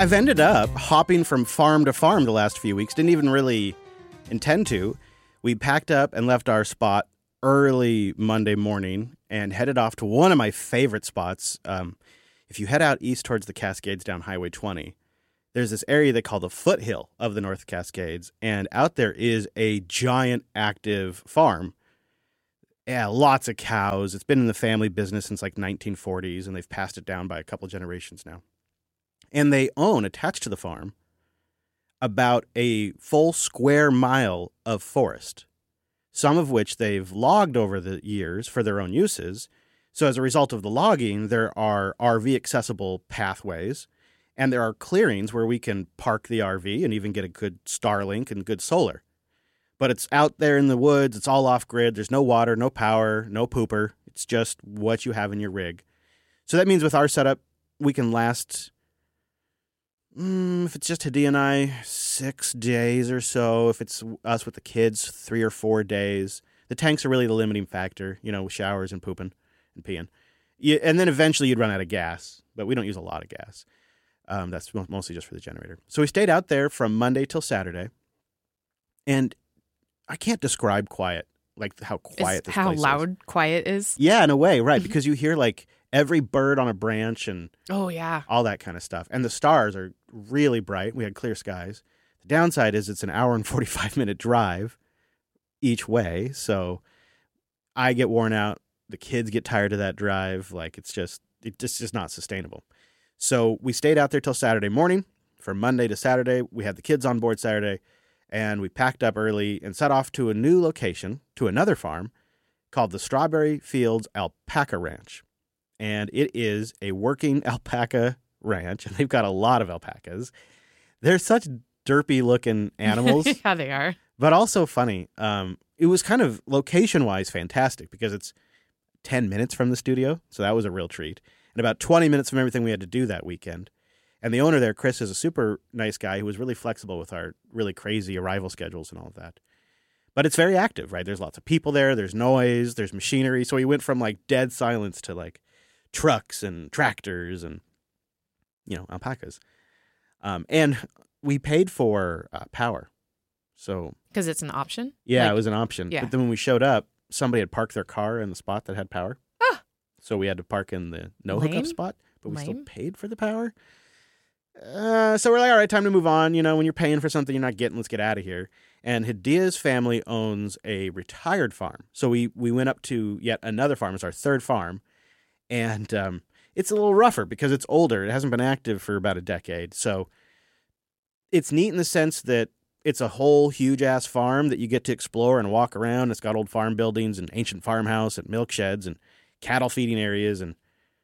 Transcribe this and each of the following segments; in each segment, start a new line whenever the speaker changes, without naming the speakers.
I've ended up hopping from farm to farm the last few weeks. Didn't even really intend to. We packed up and left our spot early Monday morning and headed off to one of my favorite spots. If you head out east towards the Cascades down Highway 20, there's this area they call the foothill of the North Cascades, and out there is a giant active farm. Yeah, lots of cows. It's been in the family business since like 1940s, and they've passed it down by a couple generations now. And they own, attached to the farm, about a full square mile of forest, some of which they've logged over the years for their own uses. So as a result of the logging, there are RV-accessible pathways, and there are clearings where we can park the RV and even get a good Starlink and good solar. But it's out there in the woods. It's all off-grid. There's no water, no power, no pooper. It's just what you have in your rig. So that means with our setup, we can last... if it's just Hadia and I, 6 days or so. If it's us with the kids, 3 or 4 days. The tanks are really the limiting factor, with showers and pooping and peeing. And then eventually you'd run out of gas, but we don't use a lot of gas. That's mostly just for the generator. So we stayed out there from Monday till Saturday, and I can't describe quiet, like how quiet this place is.
How loud quiet is?
Yeah, in a way, right, because you hear like every bird on a branch and all that kind of stuff. And the stars are really bright. We had clear skies. The downside is it's an hour and 45-minute drive each way. So I get worn out. The kids get tired of that drive. Like it's just not sustainable. So we stayed out there till Saturday morning. From Monday to Saturday, we had the kids on board Saturday, and we packed up early and set off to a new location, to another farm called the Strawberry Fields Alpaca Ranch. And it is a working alpaca ranch, and they've got a lot of alpacas. They're such derpy-looking animals.
Yeah, they are.
But also funny. It was kind of location-wise fantastic because it's 10 minutes from the studio, so that was a real treat. And about 20 minutes from everything we had to do that weekend. And the owner there, Chris, is a super nice guy who was really flexible with our really crazy arrival schedules and all of that. But it's very active, right? There's lots of people there. There's noise. There's machinery. So we went from like dead silence to like trucks and tractors and, alpacas. And we paid for power. So
because it's an option?
Yeah, it was an option.
Yeah.
But then when we showed up, somebody had parked their car in the spot that had power.
Ah.
So we had to park in the no
Lame.
hookup spot, but we still
Lame.
paid for the power. So we're like, all right, time to move on. When you're paying for something you're not getting, let's get out of here. And Hadia's family owns a retired farm. So we went up to yet another farm. It's our third farm. And it's a little rougher because it's older. It hasn't been active for about a decade. So it's neat in the sense that it's a whole huge-ass farm that you get to explore and walk around. It's got old farm buildings and ancient farmhouse and milk sheds and cattle feeding areas and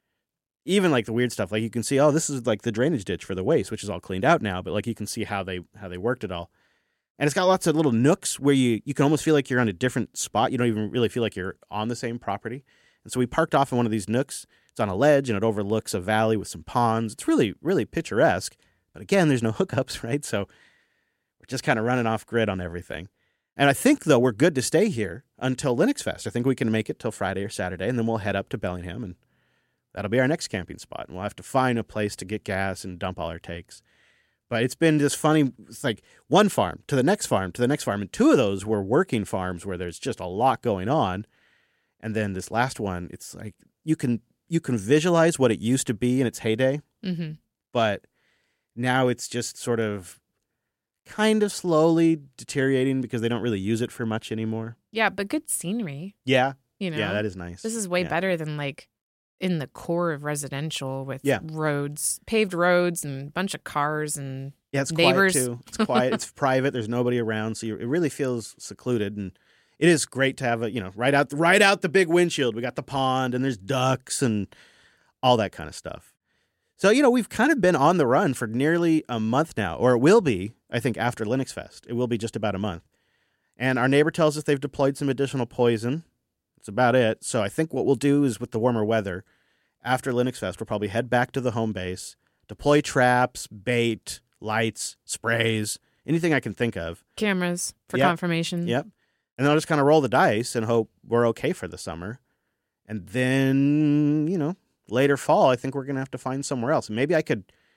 even like the weird stuff. Like you can see, this is like the drainage ditch for the waste, which is all cleaned out now. But like you can see how they worked it all. And it's got lots of little nooks where you can almost feel like you're on a different spot. You don't even really feel like you're on the same property. And so we parked off in one of these nooks. It's on a ledge and it overlooks a valley with some ponds. It's really, really picturesque. But again, there's no hookups, right? So we're just kind of running off grid on everything. And I think, though, we're good to stay here until Linux Fest. I think we can make it till Friday or Saturday, and then we'll head up to Bellingham, and that'll be our next camping spot. And we'll have to find a place to get gas and dump all our takes. But it's been just funny. It's like one farm to the next farm to the next farm. And two of those were working farms where there's just a lot going on. And then this last one, it's like you can visualize what it used to be in its heyday.
Mm-hmm.
But now it's just sort of kind of slowly deteriorating because they don't really use it for much anymore.
Yeah, but good scenery.
Yeah.
Yeah,
that is nice.
This is way better than like in the core of residential with roads, paved roads and a bunch of cars and
it's
neighbors.
Quiet too. It's quiet. It's private. There's nobody around. So it really feels secluded. And it is great to have right out the big windshield. We got the pond and there's ducks and all that kind of stuff. So, we've kind of been on the run for nearly a month now, or it will be, I think, after Linux Fest. It will be just about a month. And our neighbor tells us they've deployed some additional poison. That's about it. So I think what we'll do is with the warmer weather, after Linux Fest, we'll probably head back to the home base, deploy traps, bait, lights, sprays, anything I can think of.
Cameras for confirmation.
Yep. And then I'll just kind of roll the dice and hope we're okay for the summer. And then, later fall, I think we're going to have to find somewhere else. And maybe I could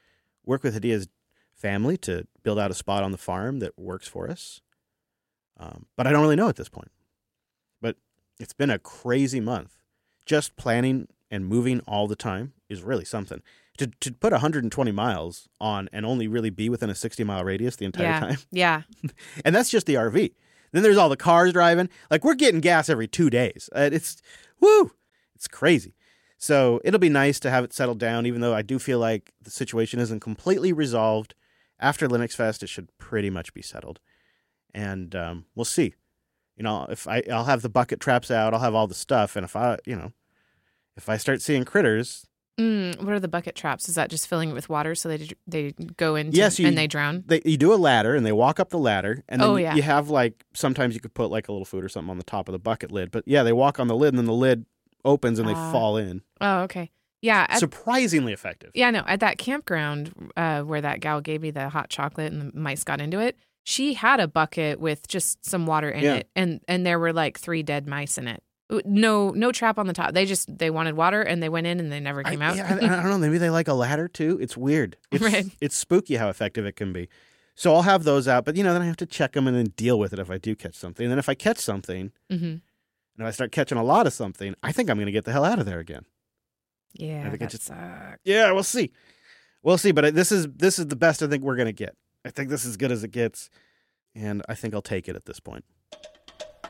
work with Hadia's family to build out a spot on the farm that works for us. But I don't really know at this point. But it's been a crazy month. Just planning and moving all the time is really something. To put 120 miles on and only really be within a 60-mile radius the entire time.
Yeah.
And that's just the RV. Then there's all the cars driving. Like, we're getting gas every 2 days. It's crazy. So it'll be nice to have it settled down, even though I do feel like the situation isn't completely resolved. After Linux Fest, it should pretty much be settled. And we'll see. If I'll have the bucket traps out, I'll have all the stuff. And if I start seeing critters.
What are the bucket traps? Is that just filling it with water so they go into and they drown?
You do a ladder and they walk up the ladder. And then you have sometimes you could put like a little food or something on the top of the bucket lid. But yeah, they walk on the lid and then the lid opens and they fall in.
Oh, okay. Yeah.
Surprisingly effective.
Yeah, no. At that campground where that gal gave me the hot chocolate and the mice got into it, she had a bucket with just some water in it. And there were like 3 dead mice in it. No trap on the top. They wanted water and they went in and they never came out.
I don't know. Maybe they like a ladder too. It's weird. It's spooky how effective it can be. So I'll have those out, but then I have to check them and then deal with it if I do catch something. And then if I catch something, and if I start catching a lot of something, I think I'm going to get the hell out of there again.
Yeah, that sucks.
Yeah, we'll see. We'll see. But this is the best I think we're going to get. I think this is as good as it gets, and I think I'll take it at this point.